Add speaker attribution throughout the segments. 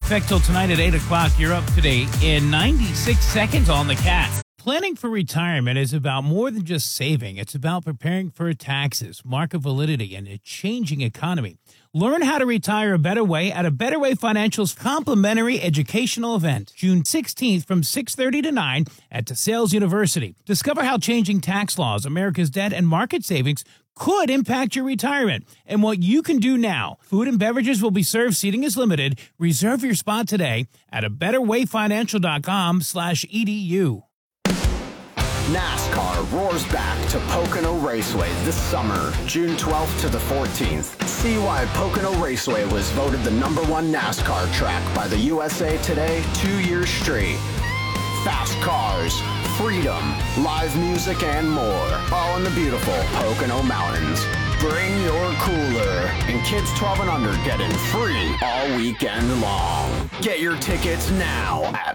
Speaker 1: effect till tonight at 8 o'clock. You're up to date in 96 seconds on the Cat. Planning for retirement is about more than just saving. It's about preparing for taxes, market validity, and a changing economy. Learn how to retire a better way at a Better Way Financial's complimentary educational event, June 16th from 6:30 to 9 at DeSales University. Discover how changing tax laws, America's debt, and market savings could impact your retirement and what you can do now. Food and beverages will be served. Seating is limited. Reserve your spot today at abetterwayfinancial.com/edu.
Speaker 2: NASCAR roars back to Pocono Raceway this summer, June 12th to the 14th. See why Pocono Raceway was voted the #1 NASCAR track by the USA Today 2 years straight. Fast cars, freedom, live music, and more, all in the beautiful Pocono Mountains. Bring your cooler, and kids 12 and under get in free all weekend long. Get your tickets now at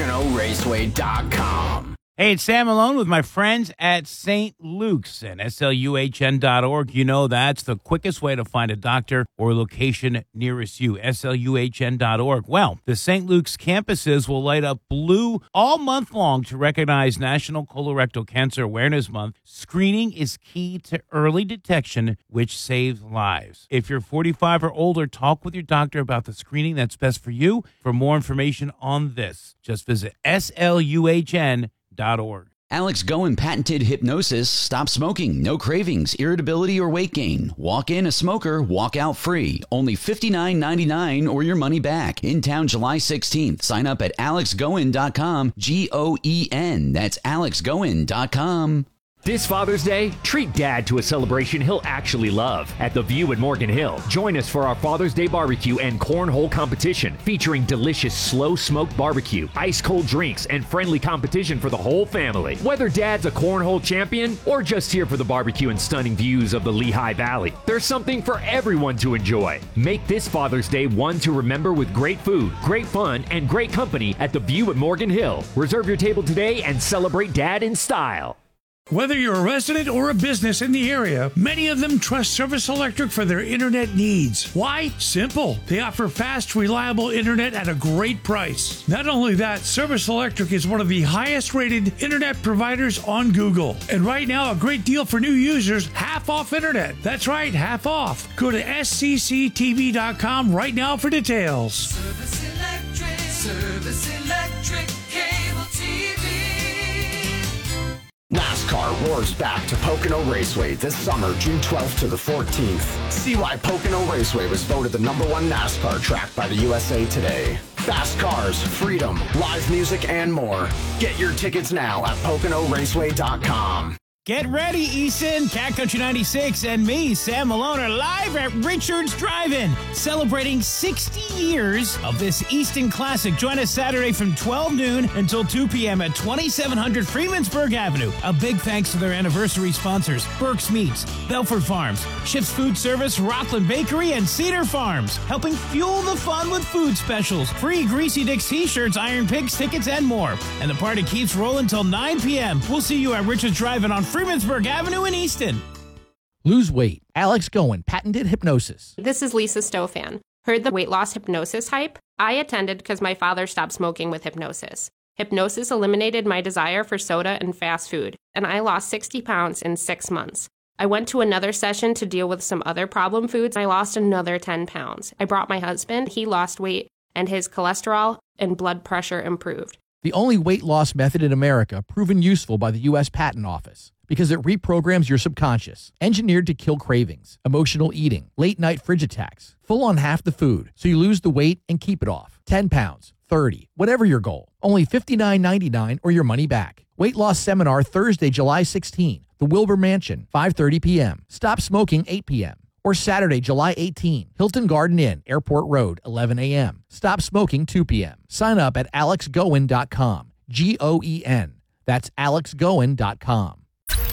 Speaker 2: PoconoRaceway.com.
Speaker 1: Hey, it's Sam Malone with my friends at St. Luke's and SLUHN.org. You know that's the quickest way to find a doctor or location nearest you, SLUHN.org. Well, the St. Luke's campuses will light up blue all month long to recognize National Colorectal Cancer Awareness Month. Screening is key to early detection, which saves lives. If you're 45 or older, talk with your doctor about the screening that's best for you. For more information on this, just visit SLUHN.org.
Speaker 3: Alex Goen patented hypnosis. Stop smoking. No cravings, irritability, or weight gain. Walk in a smoker, walk out free. Only $59.99 or your money back. In town July 16th. Sign up at alexgoen.com. GOEN. That's alexgoen.com.
Speaker 4: This Father's Day, treat Dad to a celebration he'll actually love at The View at Morgan Hill. Join us for our Father's Day barbecue and cornhole competition featuring delicious slow-smoked barbecue, ice-cold drinks, and friendly competition for the whole family. Whether Dad's a cornhole champion or just here for the barbecue and stunning views of the Lehigh Valley, there's something for everyone to enjoy. Make this Father's Day one to remember with great food, great fun, and great company at The View at Morgan Hill. Reserve your table today and celebrate Dad in style.
Speaker 5: Whether you're a resident or a business in the area, many of them trust Service Electric for their internet needs. Why? Simple. They offer fast, reliable internet at a great price. Not only that, Service Electric is one of the highest rated internet providers on Google. And right now, a great deal for new users, half off internet. That's right, half off. Go to scctv.com right now for details.
Speaker 6: Service Electric Cable TV.
Speaker 2: NASCAR roars back to Pocono Raceway this summer, June 12th to the 14th. See why Pocono Raceway was voted the #1 NASCAR track by the USA Today. Fast cars, freedom, live music, and more. Get your tickets now at PoconoRaceway.com.
Speaker 1: Get ready, Easton. Cat Country 96 and me, Sam Malone, are live at Richards Drive-In, celebrating 60 years of this Easton classic. Join us Saturday from 12 noon until 2 p.m. at 2700 Freemansburg Avenue. A big thanks to their anniversary sponsors, Burke's Meats, Belford Farms, Ship's Food Service, Rockland Bakery, and Cedar Farms, helping fuel the fun with food specials, free Greasy Dick's t-shirts, Iron Pigs tickets, and more. And the party keeps rolling till 9 p.m. We'll see you at Richards Drive-In on Freemansburg Avenue in Easton.
Speaker 7: Lose weight. Alex Goen, patented hypnosis.
Speaker 8: This is Lisa Stofan. Heard the weight loss hypnosis hype? I attended because my father stopped smoking with hypnosis. Hypnosis eliminated my desire for soda and fast food, and I lost 60 pounds in 6 months. I went to another session to deal with some other problem foods. I lost another 10 pounds. I brought my husband. He lost weight, and his cholesterol and blood pressure improved.
Speaker 7: The only weight loss method in America proven useful by the U.S. Patent Office because it reprograms your subconscious, engineered to kill cravings, emotional eating, late-night fridge attacks, full on half the food, so you lose the weight and keep it off. 10 pounds, 30, whatever your goal. Only $59.99 or your money back. Weight loss seminar Thursday, July 16, the Wilbur Mansion, 5:30 p.m. Stop smoking, 8 p.m. Or Saturday, July 18, Hilton Garden Inn, Airport Road, 11 a.m. Stop smoking, 2 p.m. Sign up at alexgoen.com. GOEN. That's alexgoen.com.